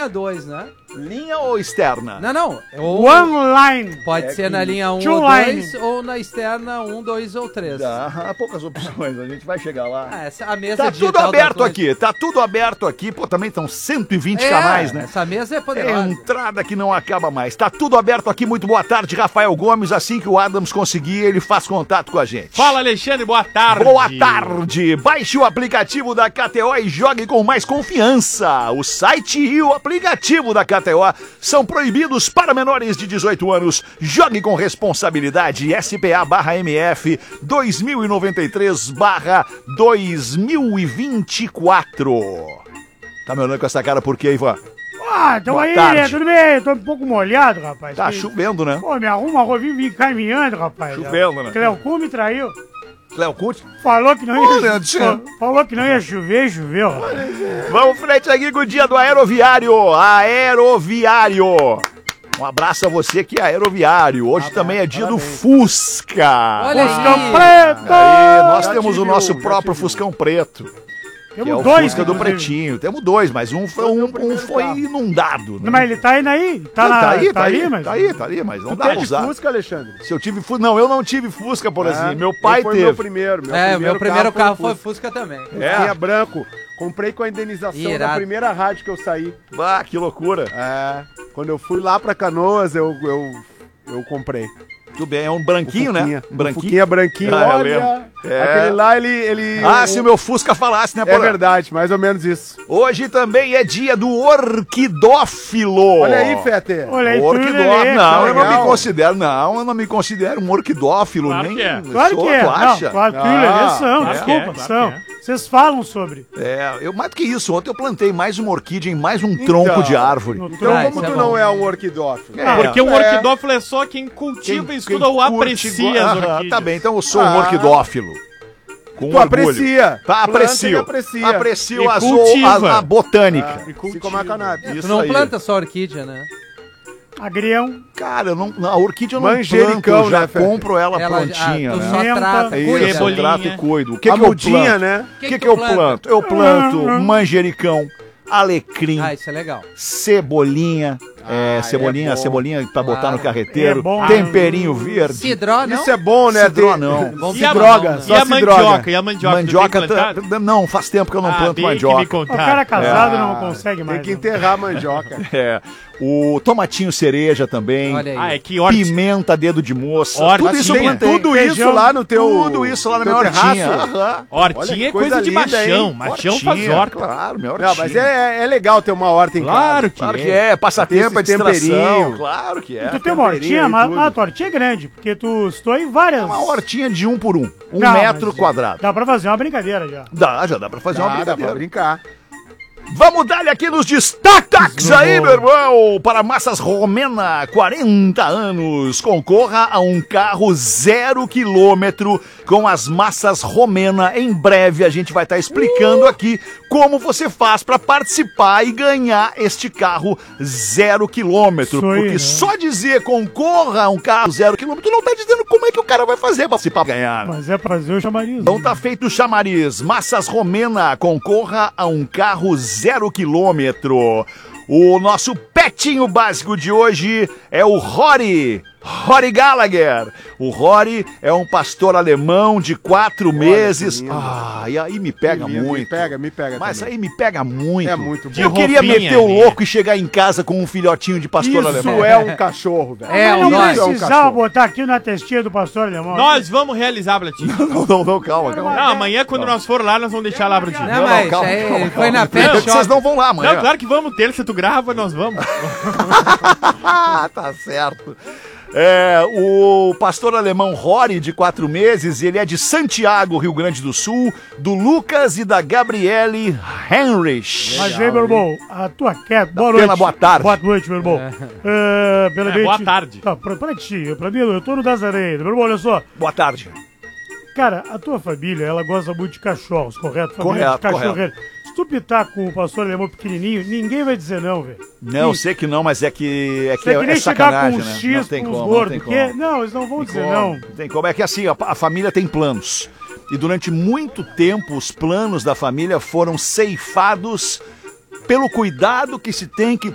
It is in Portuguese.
linha 2, né? Linha ou externa? Não. One line. Pode ser na linha 1 Two ou 2, line. ou na externa 1, 2 ou 3. Há poucas opções, a gente vai chegar lá. A mesa Tá digital tudo aberto da aqui, tá tudo aberto aqui. Pô, também estão 120 É, canais, né? Essa mesa é É poderosa. entrada que não acaba mais. Tá tudo aberto aqui. Muito boa tarde, Rafael Gomes. Assim que o Adams conseguir, ele faz contato com a gente. Fala, Alexandre, boa tarde. Boa tarde. Baixe o aplicativo da KTO e jogue com mais confiança. O site e o aplicativo da KTO são proibidos para menores de 18 anos. Jogue com responsabilidade. SPA/MF 2093/2024. Tá me olhando com essa cara por quê, Ivan? Então Boa aí, tarde. tudo bem? Tô um pouco molhado, rapaz. Tá chovendo, né? Pô, me arruma, vim caminhando, rapaz. Chovendo, né? Cleocum me traiu. Léo Curte. Falou que não Ô, ia, Leandro, falou que não ia chover, choveu. Vamos frente aqui com o dia do aeroviário. Aeroviário. Um abraço a você que é aeroviário. Hoje também é dia do Fusca. Olha Fuscão aí. preto! Aí, nós Já temos tive o nosso um, já próprio tive um. Fuscão preto. Que é Temos o dois, Fusca do inclusive. Pretinho. Temos dois, mas um foi inundado. Né? Não, mas ele tá indo aí? Tá, Não, tá ali, mas... Tá aí, mas não dá pra Teve usar. Fusca, Alexandre? Se eu tive Fusca... Não, eu não tive Fusca, por assim. Meu Eu pai foi teve. Meu primeiro. Meu primeiro carro foi Fusca. Fusca também. Tinha branco. Comprei com a indenização Irado. da primeira rádio que eu saí. Ah, que loucura. Quando eu fui lá pra Canoas, eu comprei. Tudo bem, é um branquinho, né? Um Fuquinha branquinho. Ah, eu Olha, lembro. É. aquele lá, ele... Ah, se o meu Fusca falasse, né, É Porã? verdade, mais ou menos isso. Hoje também é dia do orquidófilo. Olha aí, Fete. Olha aí, Orquidófilo. tudo ali, Não, eu não me legal. considero, eu não me considero um orquidófilo, Claro nem. que é. Claro que é. Tu acha? Não, claro que Ah, são, claro desculpa, que é, são. claro que Vocês falam sobre. Eu mais do que isso, ontem eu plantei mais uma orquídea em mais um tronco de árvore. No Então, tronco. como isso é tu bom. não é um orquidófilo? Porque um É. orquidófilo é só quem cultiva, estuda ou curte, aprecia as orquídeas. Tá bem, então eu sou um orquidófilo. Com Tu orgulho. aprecia. Tá, Planta aprecio. e aprecia. Aprecio E a cultiva. botânica. Assim como a cannabis. Isso Tu não aí. planta só orquídea, né? Agrião. Cara, a orquídea eu não Manjericão, planto, eu já né, Fede? compro ela prontinha, tu né? só Menta. trata, É cuida. isso, eu Cebolinha. trato e cuido. O que A que eu mudinha, planto? né? O que eu planto? Eu planto manjericão, alecrim, Isso é legal. cebolinha, cebolinha, é bom. cebolinha pra botar no Claro. carreteiro, É bom. temperinho verde. Cidró, não? Isso é bom, né? Cidró não. Vamos E a, droga, e só a se mandioca? droga. E a mandioca? Mandioca, tu tem plantado? não, faz tempo que eu não planto tem que me mandioca. O contar. cara casado É. não consegue mais. Tem que não. enterrar a mandioca. O tomatinho cereja também. Olha aí. Ah, é que horti... Pimenta, dedo de moça. Hortinha. Tudo isso eu Tem plantei. tudo isso Feijão. lá no teu... Tudo isso lá na teu minha hortinha. terraço? Aham. Hortinha Olha que é coisa coisa de linda, machão. hein? Machão faz Hortinha, horta. Claro, minha hortinha. Não, mas é legal ter uma horta em Claro casa. que Claro que é, passatempo, é Tem esses distração. temperinho. Claro que é. Tu tem uma temperinho hortinha, e mas tudo. a tua hortinha é grande, porque tu estou em várias. Uma hortinha de 1 por 1. Um Não, metro mas quadrado. Dá pra fazer uma brincadeira já. Já dá pra fazer uma Dá pra brincadeira. brincar. Vamos dar aqui nos destaques aí, meu irmão. Para Massas Romena, 40 anos. Concorra a um carro 0 quilômetro com as Massas Romena. Em breve a gente vai estar explicando aqui como você faz para participar e ganhar este carro 0 quilômetro. Isso aí, Porque né? só dizer concorra a um carro 0 quilômetro não tá dizendo como é que o cara vai fazer para participar e ganhar. Mas é prazer o chamariz. Então tá feito o chamariz. Massas Romena, concorra a um carro 0 quilômetro. O nosso petinho básico de hoje é o Rory Gallagher. O Rory é um pastor alemão de 4 meses. lindo. E aí me pega Que lindo. muito. Me pega Mas também. aí me pega muito. É muito bom. Eu De queria roupinha, meter o né? louco e chegar em casa com um filhotinho de pastor alemão. Isso é um cachorro, velho. É, Mas não nós. precisava cachorro. botar aqui na testinha do pastor alemão. Nós vamos realizar, Blatinho. Não, calma. Não, amanhã quando nós for lá, nós vamos deixar lá, Blatinho. Não, mas calma, aí calma, foi na calma. pet Vocês shop. não vão lá amanhã. Não, claro que vamos ter. Se tu grava, nós vamos. Tá certo. O pastor alemão Rory, de 4 meses, ele é de Santiago, Rio Grande do Sul, do Lucas e da Gabriele Henrich. Mas aí, meu irmão, a tua queda. Boa pena, noite. boa tarde. Boa noite, meu irmão. boa tarde. Tá, pra ti, pra mim, eu tô no das areias. Meu irmão, olha só. Boa tarde. Cara, a tua família, ela gosta muito de cachorros, correto? Família de Correto. cachorreiro. Se tu pitar com o pastor alemão pequenininho, ninguém vai dizer não, velho. Não, E sei que não, mas é que Você é que nem chegar com sacanagem, um né? X, Não tem com os como, gordos. não tem Porque, como. não, eles não vão dizer Como? não. Tem como. É que assim, a família tem planos. E durante muito tempo, os planos da família foram ceifados pelo cuidado que se tem que